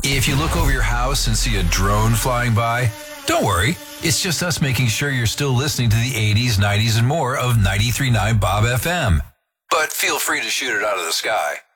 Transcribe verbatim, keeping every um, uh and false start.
If you look over your house and see a drone flying by, don't worry. It's just us making sure you're still listening to the eighties, nineties, and more of ninety-three point nine Bob F M. But feel free to shoot it out of the sky.